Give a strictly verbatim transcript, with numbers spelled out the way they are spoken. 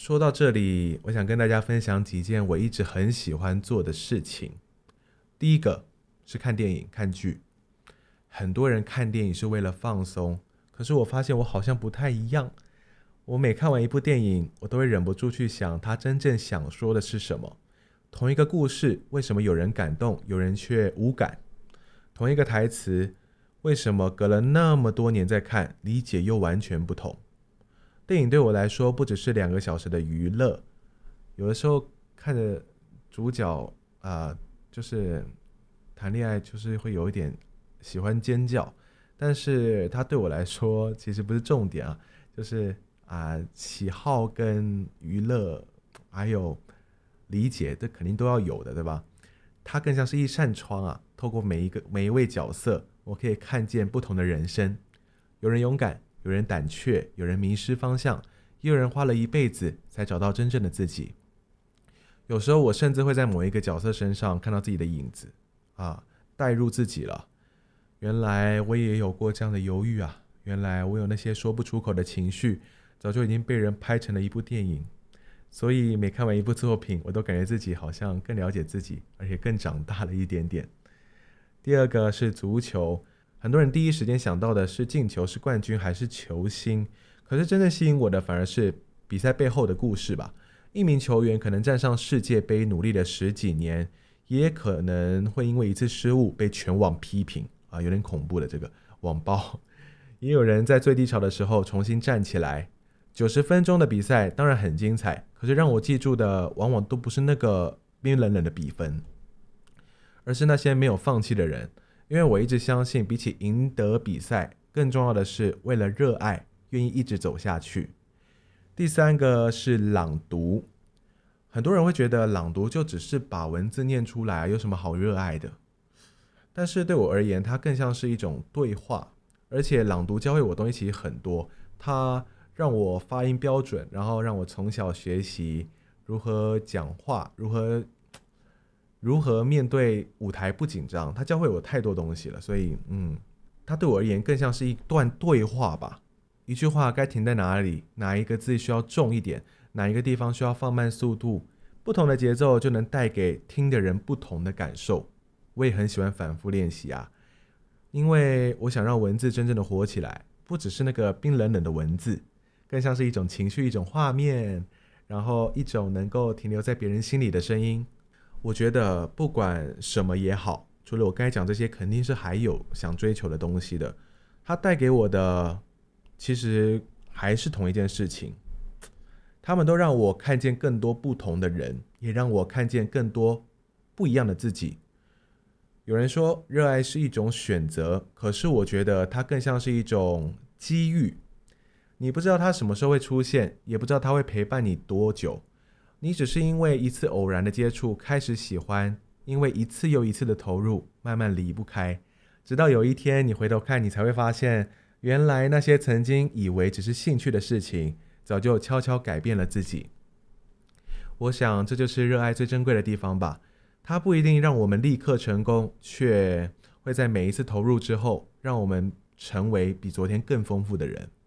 说到这里，我想跟大家分享几件我一直很喜欢做的事情。第一个是看电影、看剧。很多人看电影是为了放松，可是我发现我好像不太一样。我每看完一部电影，我都会忍不住去想他真正想说的是什么。同一个故事，为什么有人感动，有人却无感？同一个台词，为什么隔了那么多年再看，理解又完全不同？电影对我来说不只是两个小时的娱乐，有的时候看着主角啊、呃，就是谈恋爱，就是会有一点喜欢尖叫，但是它对我来说其实不是重点啊，就是啊、呃，喜好跟娱乐还有理解，这肯定都要有的，对吧？它更像是一扇窗啊，透过每一个每一位角色，我可以看见不同的人生，有人勇敢，有人胆怯，有人迷失方向，也有人花了一辈子才找到真正的自己。有时候我甚至会在某一个角色身上看到自己的影子啊，带入自己了。原来我也有过这样的犹豫啊，原来我有那些说不出口的情绪，早就已经被人拍成了一部电影。所以每看完一部作品，我都感觉自己好像更了解自己，而且更长大了一点点。第二个是足球，很多人第一时间想到的是进球、是冠军还是球星，可是真正吸引我的反而是比赛背后的故事吧。一名球员可能站上世界杯努力了十几年，也可能会因为一次失误被全网批评啊，有点恐怖的这个网暴。也有人在最低潮的时候重新站起来。九十分钟的比赛当然很精彩，可是让我记住的往往都不是那个冰冷冷的比分，而是那些没有放弃的人。因为我一直相信，比起赢得比赛，更重要的是为了热爱，愿意一直走下去。第三个是朗读，很多人会觉得朗读就只是把文字念出来，有什么好热爱的？但是对我而言，它更像是一种对话，而且朗读教会我的东西其实很多，它让我发音标准，然后让我从小学习如何讲话，如何如何面对舞台不紧张，它教会我太多东西了。所以，嗯，它对我而言更像是一段对话吧。一句话该停在哪里，哪一个字需要重一点，哪一个地方需要放慢速度，不同的节奏就能带给听的人不同的感受。我也很喜欢反复练习啊，因为我想让文字真正的活起来，不只是那个冰冷冷的文字，更像是一种情绪，一种画面，然后一种能够停留在别人心里的声音。我觉得不管什么也好，除了我刚才讲这些，肯定是还有想追求的东西的。它带给我的其实还是同一件事情，他们都让我看见更多不同的人，也让我看见更多不一样的自己。有人说热爱是一种选择，可是我觉得它更像是一种机遇。你不知道它什么时候会出现，也不知道它会陪伴你多久，你只是因为一次偶然的接触开始喜欢，因为一次又一次的投入慢慢离不开，直到有一天你回头看，你才会发现原来那些曾经以为只是兴趣的事情，早就悄悄改变了自己。我想这就是热爱最珍贵的地方吧，它不一定让我们立刻成功，却会在每一次投入之后让我们成为比昨天更丰富的人。